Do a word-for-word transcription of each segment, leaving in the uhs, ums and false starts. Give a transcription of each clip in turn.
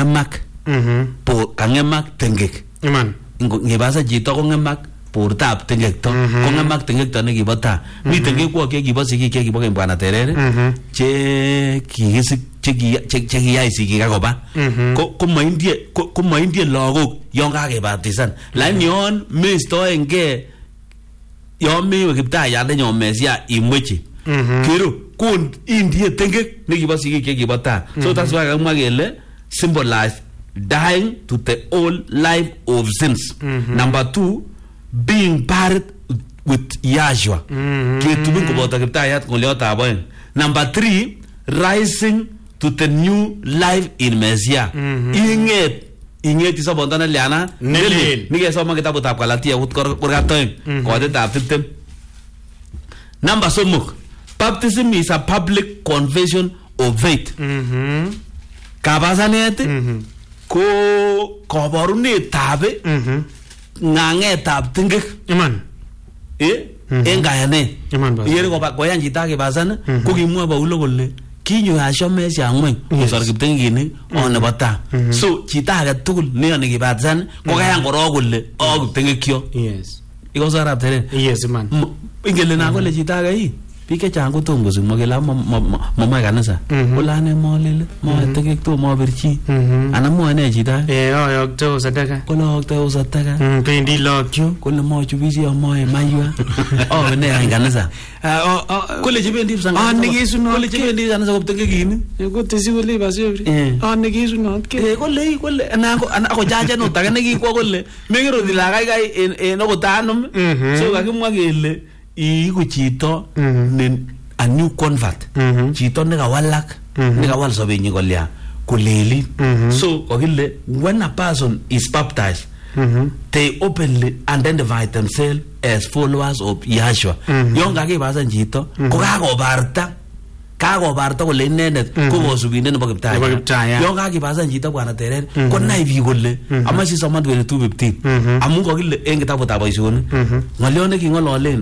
kangemak po kangemak tengek Iman. ngibasa chito kongemak portab tengekto kongemak tengekto nekibo ta mi tengekwok chekibo sigik chekibo keny Bwana Terere che kikisik chekiyai sigik akoba ko maindie ko maindie lagok yon kakebatisan lakini yon meistoengei yon mewe kiptayat mesia imwechi kero kun indie tengek nekibo sigik chekibo ta. So that's why kamwa kele symbolize dying to the old life of sins. Number two, being buried with Yahshua. Ketubin koboto kiptayat ngolyotab oeng. Number three, rising to the new life in Messiah. Inget inget isobonto neliana nelel nikesoma kitabutab Galatia kurgat oeng kotetab tiptem. Number somok, baptism is a public confession of faith. Kabasanet ko kabarunetab ngangetab tengek. Iman. Eh en kayanet. Iman ba. Yere ko koyan chito kebasan ko kimwa Paulo kole kinyo ashome siangwen kosor kiptenginik on nebo ta. So chito age tugul neyoni kibatisan ko kayan korok kole o kiptengekyo. Yes. Iko sarap teren. Yes man. Ingele na kole chito age yi biik chechang kotom kosik makela mamae kanisa kolane molele moetekek to mobirchi ana mwoe ne chito eh oyokto sadaka kolokto sadaka pendi lokchu kole mochubisi amoe maywa oh ne en kanisa kole chebendi sang ah nekisunot kole chebendi kanisa koptekekini kotesi kole basibri ah nekisunot ke eh kole kole ana ana ko jaje no tage nekikwo kole mekiro dilakai kai en en okotanum so kakimwa kele iku chito a new convert chito nekawalak nekawal sobenyi kolya kuleli. So kokile when a person is baptized they openly identify themselves as followers of Yahshua. Yon kakibasan chito ko kakobarta kakobarta kole inendet ko kosubindet nebo kiptayat. Yon kakibasan chito Bwana Terere ko nai biik kole amache soman twenty-two fifteen amun kokile en kitabutab boisionik ng'olyon neking'ololen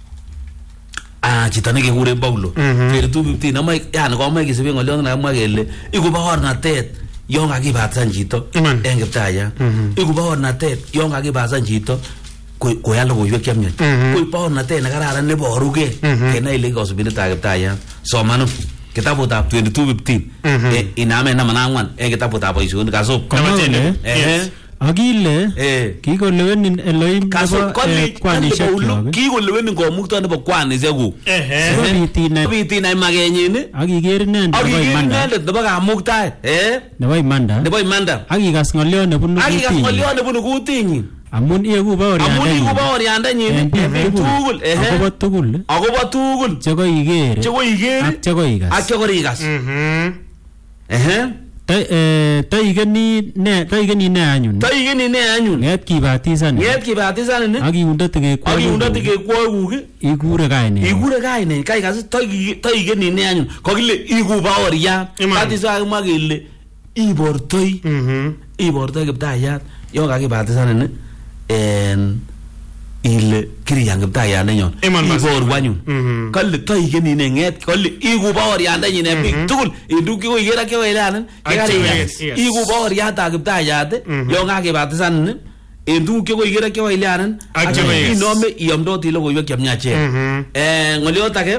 ah chito nekekuren Paulo twenty-two fifteen amae yani komoe kisiben ng'olyon nekamwa kele iku baornatet yon kakibatisan chito en kiptayat, iku baornatet yon kakibatisan chito koyal logoiwek chemiach, ko baornatet nekararan neborugei kenai ile kosubindetab kiptayat. Somanu kitabutab twenty-two fifteen iname naman angwan en kitabutab boisionik kasob eh Akile kikolewenin Elohim nebo kwanishek kikolewenin komukto nebo kwanishekuk sikobit inai makenyin akiker inendet nebo imanda nebo kamuktaet nebo imanda nebo imanda akikas ng'olyon nebunu kutinyin akikas ng'olyon nebunu kutinyin amun iku baoryandenyin tugul akobo tugul akobo tugul chekoiker chekoiker chekoikas ak chekorikas ehe taigeni ne taigeni ne anyun taigeni ne anyun nget kibatisan nget kibatisan ne akiunda tekekwa akiunda tekekwaguk ikure kaine ikure kaine kai kasi taigeni ne anyun kokile iku baorya batisa akimwa kele ibortoi ibortoi kiptayat yon kakibatisan ne en ile kiriyan kiptayat nenyon ibor wanyun kale taigeni ne nget kale iku baoryandenyin en biik tugul induk ko ikera kewelanen iku baoryatab kiptayat yon kakibatisan ne en tuguk cheko ikera kewelanen ak inome iyomdoti logoiwek chemyachen en ng'olyot age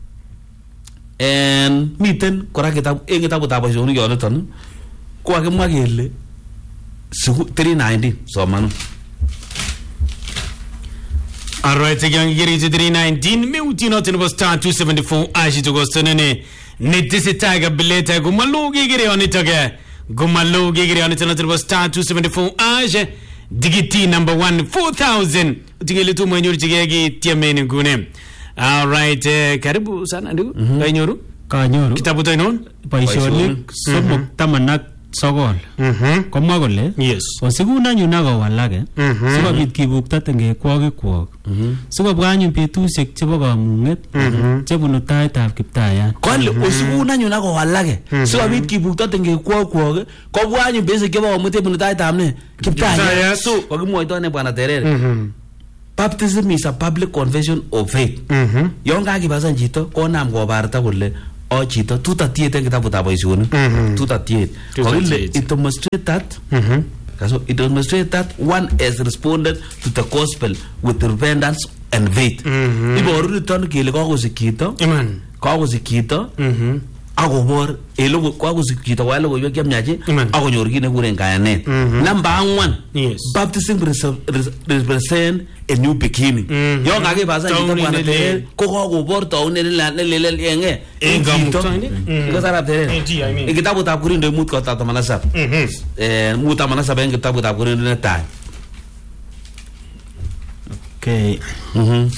en miten kora kitab en kitabutab boisionik yoniton ko kakimwa kele three nineteen somanu. Alright, again, get into three nineteen. Me uti not in was star two seventy-four. Ashi to go stonene. Netisi tiger bileta. Gumalu gigiri on it again. Gumalu gigiri on it not was star two seventy-four. Ashi digiti number one four thousand. Tingeli tu mwenyewe tigegi tiameni gune. Alright, karibu sana ndugu. Kanyoru. Kanyoru. Kitabu to inon. Boisionik somok tamanak sogol. Komwa kole osikun anyun akowalake sikobit kibukta tengekwokik sikobwa anyun betusiek chebo kamung'et chebunu taitab kiptayat. Kole osikun anyun akowalake sikobit kibukta tengekwokik kobwa anyun betusiek chebo kamung'et chebunu taitab ne kiptayat. So kokimwoito ne Bwana Terere, baptism is a public confession of faith. Yon kakibasan chito konam kobarta kole o chito tutatiet en kitabutab boisionik tutatiet kokile it demonstrate that so it demonstrate that one has responded to the gospel with repentance and faith iboru niton kele kakosik chito Iman. kakosik chito akobor elo kakosik chito wale koywek chemyachi akonyor kit nekuren kayanet number angwan baptism represent a new beginning yon kakibasa chito bwana tere ko kakobor taunet nelelel enge en chito ko sarap tere en kitabutab Korindo mut kotab taman ak saba eh mut taman ak saba en kitabutab Korindo netai okay mhm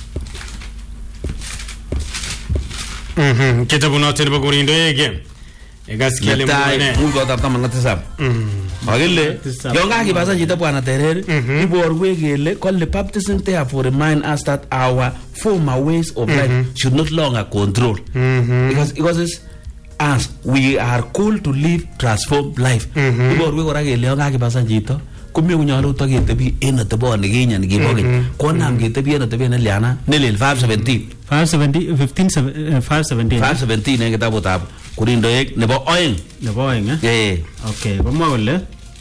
mhm kitabu note nebo Korindo ege egasikia le mune mut kotab taman ak saba Magille, yon kakibasa chito bwana Terere, iborwe kele kole baptism therefore remind us that our former ways of life should not longer control. Because because it's as we are called to live transformed life. Iborwe kora kele yon kakibasa chito kumye kunyalo taketebi en atebo nekinya nikiboge. Konam ketebi en atebo neliana nelel five seventeen. five seventeen fifteen five seventeen. five seventeen en kitabutab Korindo ek nebo oeng. Nebo oeng eh? Eh. Okay, komwa kole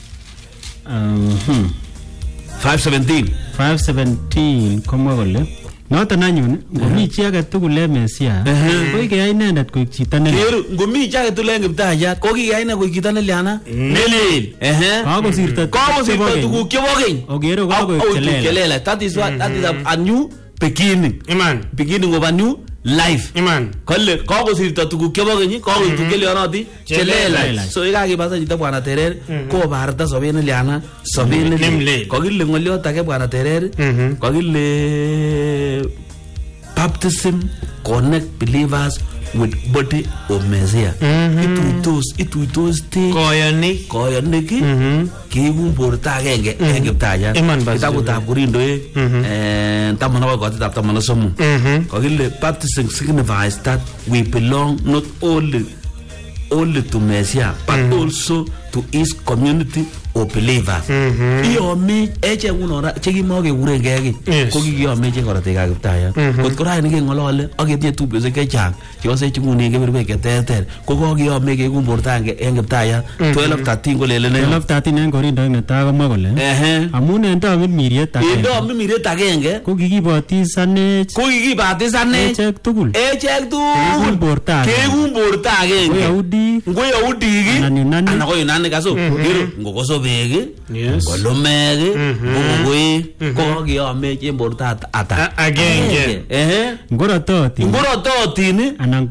um five seventeen. five seventeen komwa kole noton anyun ngomi chi age tugul en Mesia ko kiyai inendet koik chito ne Keru ngomi chi age tugul en Kiptayat ko kiyai inendet koik chito neliana nelel ehe kakosirto kakosirto tuguk chebo keny ogero kakoik chelele. That is what that is a, a new beginning. Iman. Beginning of a new life. Iman. Kole kakosirto tuguk chebo keny kakoik tuguk chelionoti chelele. So ikakibasa chito bwana Terere ko barta sobet neliana sobet nelel. Kokile ngoliot age bwana Terere kokile baptism connect believers with body of Messiah. Ituitos ituitos te koyonik koyonik keibun borto agenge en Kiptayat. Kitabutab Korindo eh taman ak kotitab taman ak somok. Kokile baptism signifies that we belong not only only to Messiah but also to his community of believers. Iyome eche ngunora chekimoke kuren kege ko kikiyome che korotikab Kiptayat. Kot kora ni kengolole ak ketinye tubesiek chechang chekose chungune keberberwek cheterter ko kokiyome kekun borto agenge en Kiptayat. twelve thirteen kolele ne twelve thirteen en Korindo netai komwa kole amun en domit miriet agenge en domit miriet agenge ko kikibotisanech ko kikibotisanech echek tugul echek tugul borto agenge kekun borto agenge ko Yahudi ngo Yahudi anan ko yunani kaso ngokoso beg kolumek ngokoi ko kiyome en borto ata agenge ehe ngorototin ngorototin anan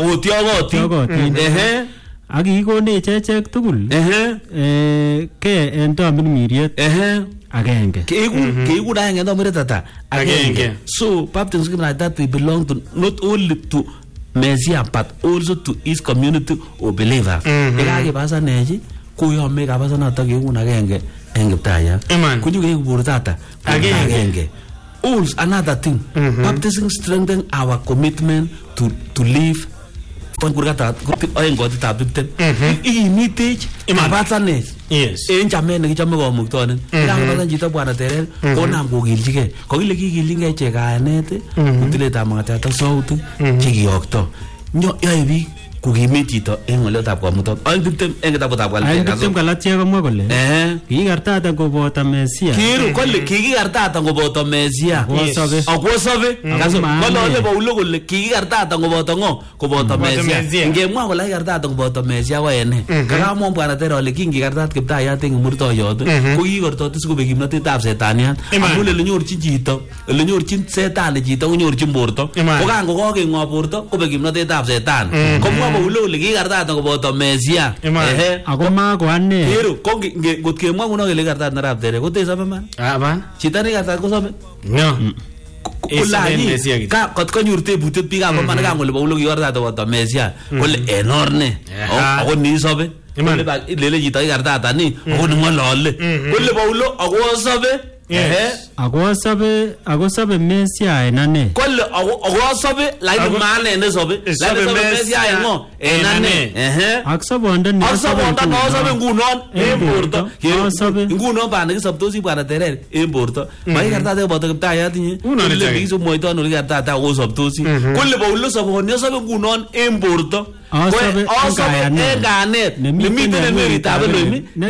kotiogotin ehe ak kikonech echek tugul ehe eh ke en domit miriet ehe agenge keiku keiku daenge domit ata agenge. So baptism like that we belong to not only to Messiah but also to his community of believers. Ekakibasa nechi kuyome kabasa noto keikun agenge en Kiptayat. Kunyu keiku borto ata agenge. Also another thing, baptism strengthen our commitment to to live kon kurgata oeng kotitab tiptem imitech kabasanech en chamet nekichome komuktonen kabasan chito bwana Terere konam kokilchigei kokile kikilchigei che kayanet kutiletab makatet ak sautik chekiyokto yoe biik kokimit chito en ngoliotab komuktot oeng tiptem en kitabutab Galatia tiptem Galatia komwa kole kikikartatan koboto Mesia kiru kole kikikartatan koboto Mesia akwosobe kaso kolole Paulo kole kikikartatan koboto ngo koboto Mesia ngemwa kole kikikartatan koboto Mesia ko ene kakamwa bwana Terere ole kingikartat Kiptayat en murtoyot ko kikortoti sikobek kimnotetab setaniat amun ele nyorchin chito ele nyorchin setani chito konyorchin borto ko kango kokeng'o borto kobek kimnotetab setani komwa Paulo ole kikartatan koboto Mesia ehe ako ma ko ane kero ko ngot kemwa kuno kele kikartat narab Terere ko tesobe man aban chito ne kikartat kosobe no kulani ka kot konyor tebutiet biik ab man kan kole Paulo kikartat koboto Mesia kole en orne ako ni sobe kole lele chito kikartatan ni ako ni ngolole kole Paulo ako sobe Yes. Ako asabe ako sabe Mesia en ane. Kole ako asabe lakini maana ene sobe. Lakini sobe Mesia engo en ane. Ehe. Ak sabonda ni Ak sabonda no sobe ngunon en borto. Asabe. Ngunon bana kisoptosi bwana terer en borto. Makikarta te boto kiptayat inye. Unon Kole icheket. bikiso moito no kikarta ta kosoptosi. Kole ba ulo soboni sobe ngunon en borto. Asabe Asabe en kanet. Nemiten en weritab eloimi.